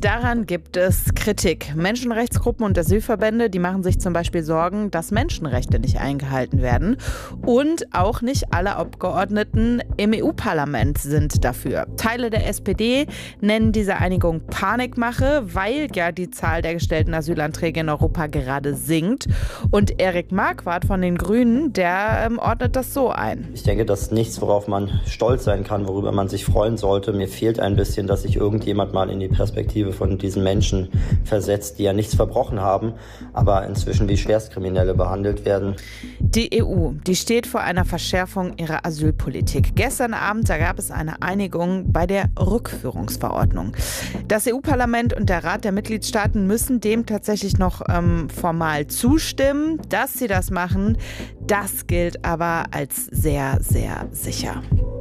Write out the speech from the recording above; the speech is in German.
daran gibt es Kritik. Menschenrechtsgruppen und Asylverbände, die machen sich zum Beispiel Sorgen, dass Menschenrechte nicht eingehalten werden. Und auch nicht alle Abgeordneten im EU-Parlament sind dafür. Teile der SPD nennen diese Einigung Panikmache, weil ja die Zahl der gestellten Asylanträge in Europa gerade sinkt. Und Erik Marquardt von den Grünen, der ordnet das so ein. Ich denke, das ist nichts, worauf man stolz sein kann, worüber man sich freuen sollte. Mir fehlt ein bisschen, dass sich irgendjemand mal in die Perspektive von diesen Menschen versetzt, die ja nichts verbrochen haben, aber inzwischen wie Schwerstkriminelle behandelt werden. Die EU, die steht vor einer Verschärfung ihrer Asylpolitik. Gestern Abend, da gab es eine Einigung bei der Rückführungsverordnung. Das EU-Parlament und der Rat der Mitgliedstaaten müssen dem tatsächlich noch formal zustimmen. Dass sie das machen, das gilt aber als sehr, sehr sicher.